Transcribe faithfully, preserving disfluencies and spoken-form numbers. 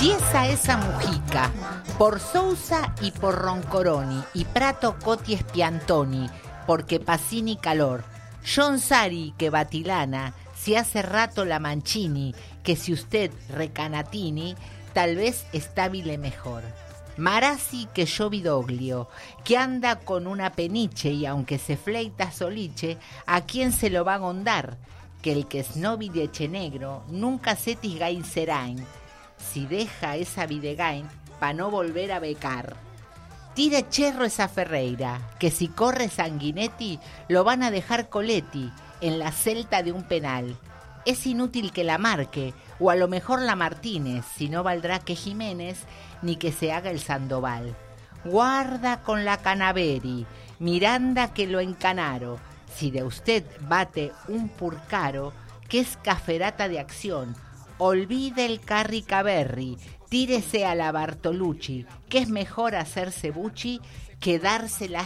Chiesa esa Mujica, por Sousa y por Roncoroni, y Prato Coti Spiantoni, porque Pacini calor. John Sari que Batilana, si hace rato la Mancini, que si usted Recanatini, tal vez estabile mejor. Marazzi que yo Vidoglio, que anda con una peniche y aunque se fleita soliche, ¿a quién se lo va a gondar? Que el que es novi de Echenegro nunca setis gain serain, si deja esa videgain pa' no volver a becar. Tire cherro esa Ferreira, que si corre Sanguinetti lo van a dejar Coletti en la celta de un penal. Es inútil que la marque, o a lo mejor la Martínez, si no valdrá que Jiménez ni que se haga el Sandoval. Guarda con la Canaveri, Miranda que lo encanaro, si de usted bate un purcaro, que es caferata de acción. Olvide el Carricaberri, tírese a la Bartolucci, que es mejor hacerse buchi que dársela